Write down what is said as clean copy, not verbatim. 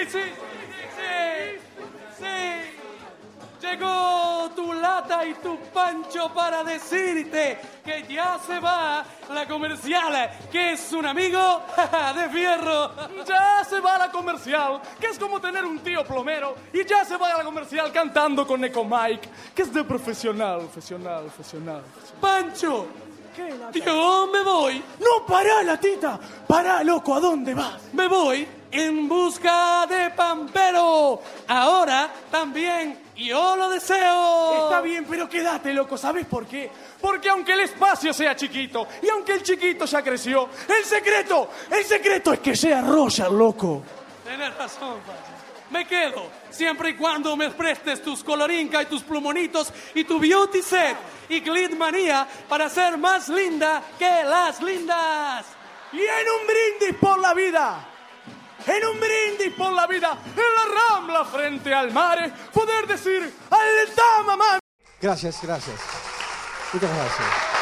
Llegó tu lata y tu Pancho para decirte que ya se va la comercial, que es un amigo de fierro. Ya se va la comercial, que es como tener un tío plomero. Y ya se va a la comercial cantando con Eco Mike, que es de profesional. Pancho, ¿Qué, Lata? yo me voy. No, pará, Latita. Pará, loco, ¿a dónde vas? Me voy en busca de Pampero. Ahora también yo lo deseo. Está bien, pero quédate, loco. ¿Sabes por qué? Porque aunque el espacio sea chiquito y aunque el chiquito ya creció, el secreto es que sea Roger, loco. Tienes razón, Pancho. Me quedo, siempre y cuando me prestes tus colorinca y tus plumonitos y tu beauty set y glitmanía para ser más linda que las lindas. Y en un brindis por la vida, en la Rambla frente al mar, poder decir al mamá. Gracias. Muchas gracias.